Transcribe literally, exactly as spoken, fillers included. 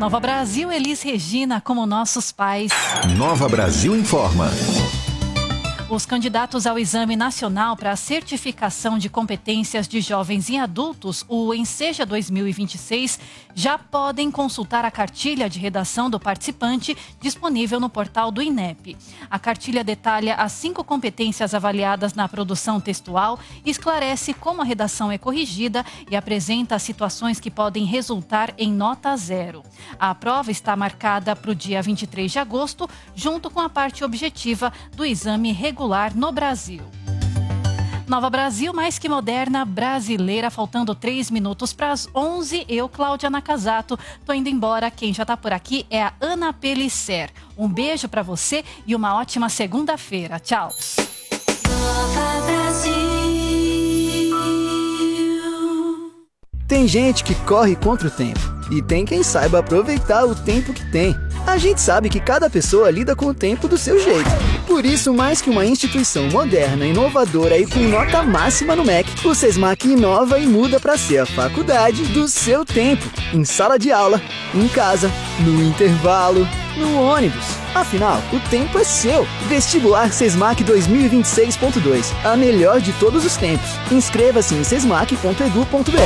Nova Brasil, Elis Regina, como nossos pais. Nova Brasil informa. Os candidatos ao Exame Nacional para a Certificação de Competências de Jovens e Adultos, o Enseja dois mil e vinte e seis, já podem consultar a cartilha de redação do participante disponível no portal do INEP. A cartilha detalha as cinco competências avaliadas na produção textual, esclarece como a redação é corrigida e apresenta as situações que podem resultar em nota zero. A prova está marcada para o dia vinte e três de agosto, junto com a parte objetiva do exame regular no Brasil. Nova Brasil, mais que moderna, brasileira, faltando três minutos para as onze. Eu, Cláudia Nakazato, tô indo embora. Quem já tá por aqui é a Ana Pelisser. Um beijo para você e uma ótima segunda-feira. Tchau. Nova Brasil. Tem gente que corre contra o tempo e tem quem saiba aproveitar o tempo que tem. A gente sabe que cada pessoa lida com o tempo do seu jeito. Por isso, mais que uma instituição moderna, inovadora e com nota máxima no M E C, o SESMAC inova e muda para ser a faculdade do seu tempo. Em sala de aula, em casa, no intervalo, no ônibus. Afinal, o tempo é seu. Vestibular SESMAC dois mil e vinte e seis ponto dois. A melhor de todos os tempos. Inscreva-se em sesmac ponto edu ponto br.